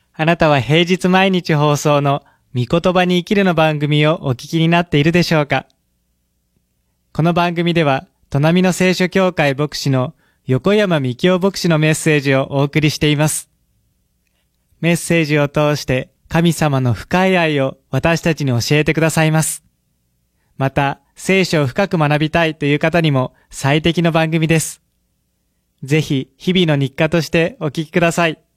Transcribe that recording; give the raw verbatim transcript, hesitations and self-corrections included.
あなたは平日毎日放送の御言葉に生きるの番組をお聞きになっているでしょうか？この番組では、砺波の聖書協会牧師の横山幹夫牧師のメッセージをお送りしています。メッセージを通して神様の深い愛を私たちに教えてくださいます。また、聖書を深く学びたいという方にも最適の番組です。ぜひ日々の日課としてお聞きください。